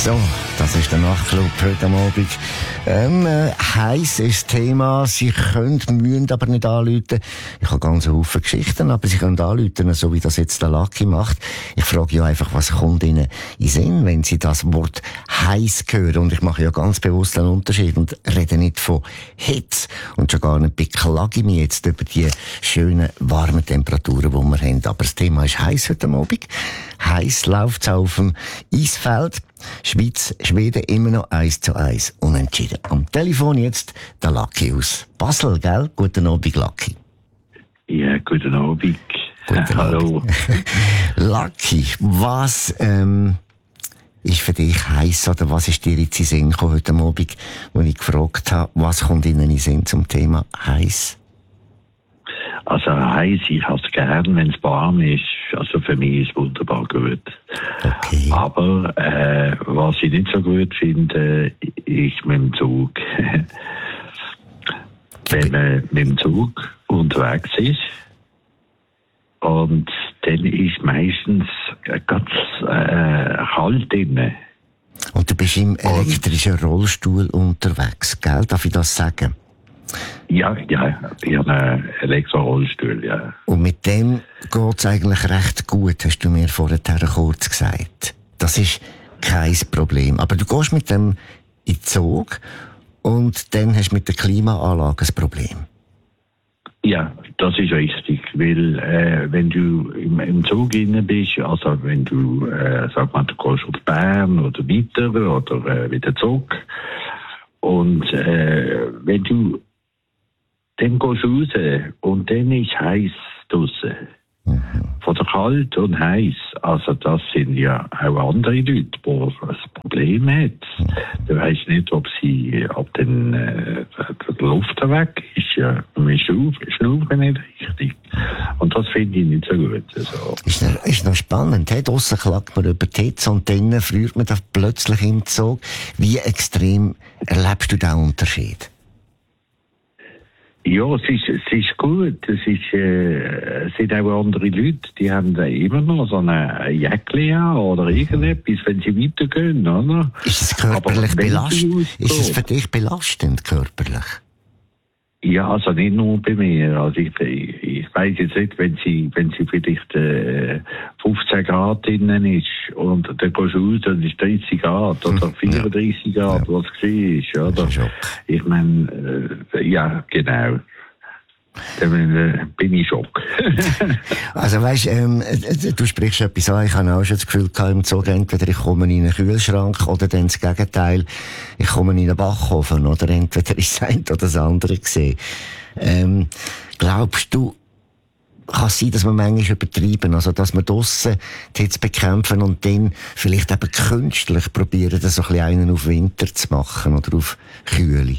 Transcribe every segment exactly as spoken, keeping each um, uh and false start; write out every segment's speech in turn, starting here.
So, das ist der Nachtclub heute am Abend. Ähm, äh, heiß ist das Thema. Sie können, müssen aber nicht anrufen. Ich habe ganz viele Geschichten, aber Sie können anrufen, so wie das jetzt der Lucky macht. Ich frage ja einfach, was kommt Ihnen in Sinn, wenn Sie das Wort heiß hören? Und ich mache ja ganz bewusst einen Unterschied und rede nicht von Hitze. Und schon gar nicht beklage ich mich jetzt über die schönen, warmen Temperaturen, die wir haben. Aber das Thema ist heiß heute Abend. Heiß läuft es auf dem Eisfeld. Schweiz, Schweden immer noch eins zu eins unentschieden. Am Telefon jetzt der Lucky aus Basel, gell? Guten Abend, Lucky. Ja, guten Abend. Guten Hallo. Abend. Lucky, was ähm, ist für dich heiß oder was ist dir jetzt in den Sinn gekommen heute Abend, wo ich gefragt habe, was kommt Ihnen in den Sinn zum Thema heiß? Also heiß, ich habe es gern, wenn es warm ist. Also für mich ist es wunderbar gut. Okay. Aber äh, was ich nicht so gut finde, ist mit dem Zug. Wenn man mit dem Zug unterwegs ist und dann ist meistens ganz äh, kalt drin. Und du bist im elektrischen Rollstuhl unterwegs, gell? Darf ich das sagen? Ja, ja, ich habe einen Elektro-Rollstuhl, ja. Und mit dem geht's eigentlich recht gut, hast du mir vorher kurz gesagt. Das ist kein Problem. Aber du gehst mit dem in den Zug und dann hast du mit der Klimaanlage ein Problem. Ja, das ist richtig, weil äh, wenn du im, im Zug drin bist, also wenn du, äh, sag mal, du gehst auf Bern oder weiter oder äh, wieder zurück und äh, wenn du dann gehst du raus und dann ist heiß draussen. Mhm. Von der kalt und heiß. Also das sind ja auch andere Leute, die ein Problem haben. Mhm. Du weißt nicht, ob sie, ob dann äh, die Luft weg ist. Ja, wir schnaufen nicht richtig. Und das finde ich nicht so gut. Also. Ist, noch, ist noch spannend. Hey? Draussen klagt man über die Hitze und dann friert man da plötzlich im Zug. Wie extrem erlebst du diesen Unterschied? Ja, es ist, es ist gut. Es, ist, äh, es sind auch andere Leute, die haben da immer noch so eine Jäckli an oder irgendetwas, wenn sie weitergehen, oder? Ist es körperlich belastend? Ist es für dich belastend, körperlich? Ja, also nicht nur bei mir. Also ich, ich, ich weiss jetzt nicht, wenn sie, wenn sie vielleicht äh, fünfzehn Grad drinnen ist und dann gehst du raus und es ist dreißig Grad oder vierunddreißig ja. Grad, ja. Was es war, oder? Ich meine, äh, ja, genau. Dann äh, bin ich schock. Also weisst, ähm, du sprichst etwas an, ich habe auch schon das Gefühl gehabt im Zug, entweder ich komme in einen Kühlschrank oder dann das Gegenteil, ich komme in einen Backofen oder entweder ist das eine oder das andere gesehen. Ähm, glaubst du, kann es sein, dass wir manchmal übertreiben, also dass wir draussen die Hitze bekämpfen und dann vielleicht eben künstlich probieren, so ein bisschen einen auf Winter zu machen oder auf Kühle?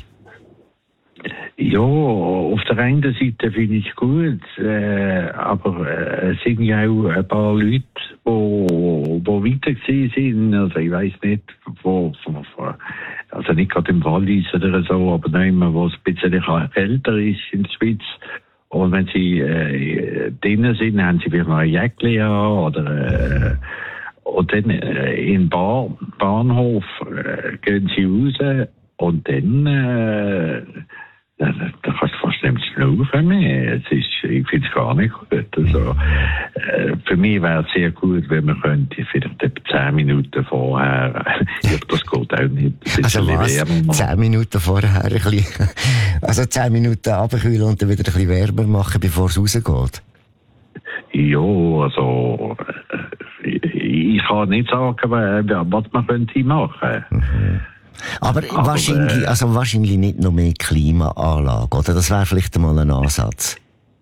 Ja, auf der einen Seite finde ich es gut, äh, aber äh, es sind ja auch ein paar Leute, die wo, wo weiter gewesen sind. Also ich weiss nicht, wo, wo, wo, also nicht gerade im Wallis oder so, aber noch immer, wo es ein bisschen kälter ist in der Schweiz. Und wenn sie äh, drinnen sind, haben sie vielleicht noch ein Jäckli an oder äh, und dann äh, in Bar, Bahnhof äh, gehen sie raus und dann äh, Da, da kannst du fast nicht schnaufen mehr. Es ist, ich finde es gar nicht gut. Also, äh, für mich wäre es sehr gut, wenn man könnte, vielleicht etwa zehn Minuten vorher, ja, das geht auch nicht. Also was? zehn Minuten vorher ein bisschen, also zehn Minuten runterkühlen und dann wieder ein bisschen wärmer machen, bevor es rausgeht? Ja, also, ich, ich kann nicht sagen, was man könnte machen. Mhm. Aber, Aber wahrscheinlich, also wahrscheinlich nicht noch mehr Klimaanlage, oder? Das wäre vielleicht einmal ein Ansatz.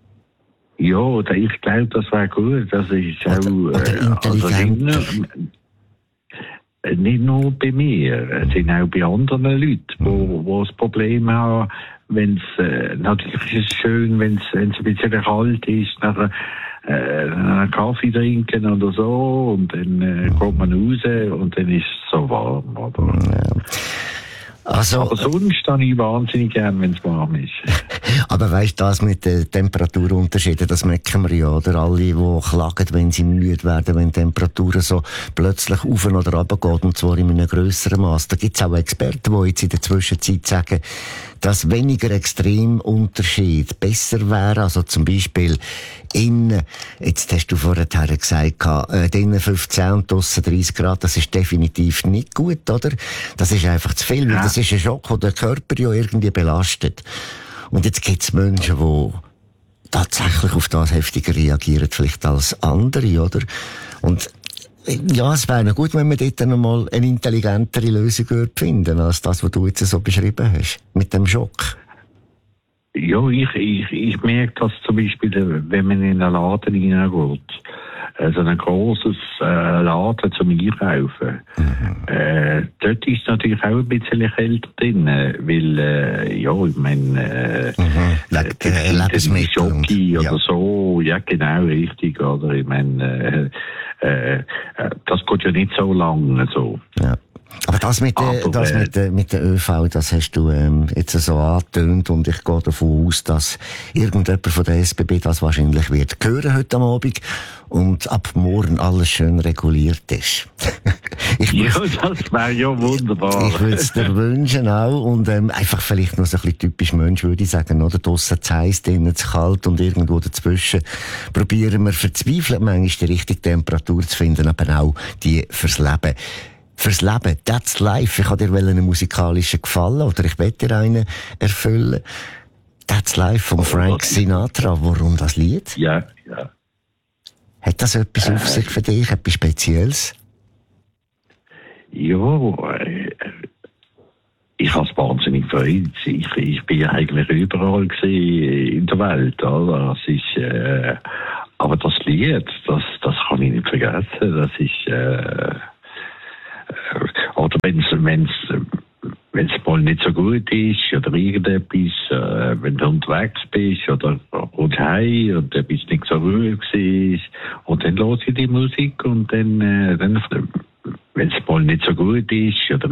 Ja, ich glaube, das wäre gut. Das ist oder, auch, oder intelligent. Also nicht, nicht nur bei mir, es sind auch bei anderen Leuten, die mhm. das Problem haben, wenn es, äh, natürlich ist es schön, wenn es ein bisschen kalt ist, nachher äh, einen Kaffee trinken oder so und dann äh, kommt man raus und dann ist es so warm, oder? Ja. Also, aber sonst habe ich wahnsinnig gern, wenn es warm ist. Aber weißt du, das mit den Temperaturunterschieden, das merken wir ja, oder alle, die klagen, wenn sie müde werden, wenn die Temperaturen so plötzlich auf oder runter geht, und zwar in einem grösseren Maß. Da gibt es auch Experten, die jetzt in der Zwischenzeit sagen, dass weniger Extremunterschied besser wäre, also zum Beispiel innen, jetzt hast du vorher gesagt, äh, innen fünfzehn und draussen dreißig Grad, das ist definitiv nicht gut, oder? Das ist einfach zu viel, weil ja. das ist ein Schock, der den Körper ja irgendwie belastet. Und jetzt gibt es Menschen, die tatsächlich auf das heftiger reagieren, vielleicht als andere, oder? Und ja, es wäre gut, wenn wir dort noch mal eine intelligentere Lösung finden, als das, was du jetzt so beschrieben hast, mit dem Schock. Ja, ich, ich, ich merke das zum Beispiel, wenn man in einen Laden hineingeht. Also ein grosses äh, Laden zum Einkaufen. Mhm. Äh, dort ist natürlich auch ein bisschen kälter drin, weil, äh, ja, ich meine, äh, mhm. äh, Lebensmittel Schoki oder ja. so, ja genau, richtig, oder? Ich meine, äh, äh, das geht ja nicht so lange, so. Ja. Aber das mit, Aber, der, das äh, mit, der, mit der ÖV, das hast du ähm, jetzt so angetönt, und ich gehe davon aus, dass irgendjemand von der S B B das wahrscheinlich wird hören heute am Abend und ab morgen alles schön reguliert ist. ich ja, das wäre ja wunderbar. Ich würde es dir wünschen auch, und ähm, einfach vielleicht noch so ein bisschen typisch Mensch, würde ich sagen, oder? Draussen zu heiß, drinnen zu kalt, und irgendwo dazwischen probieren wir verzweifelt manchmal die richtige Temperatur zu finden, aber auch die fürs Leben. Fürs Leben, that's life. Ich habe dir einen musikalischen gefallen, oder ich werde dir einen erfüllen. That's life von Frank Sinatra. Warum das Lied? Ja, ja. Hat das etwas äh, auf sich für dich, etwas Spezielles? Ja, äh, ich habe es wahnsinnig gefreut. Ich, ich bin ja eigentlich überall gewesen in der Welt, oder? Das ist, äh, aber das Lied, das, das kann ich nicht vergessen. Das ist, äh, oder wenn es wenn's, wenn's mal nicht so gut ist oder irgendetwas, äh, wenn du unterwegs bist oder und heim und du bist nicht so ruhig war, und dann höre ich die Musik, und dann, äh, dann wenn es mal nicht so gut ist oder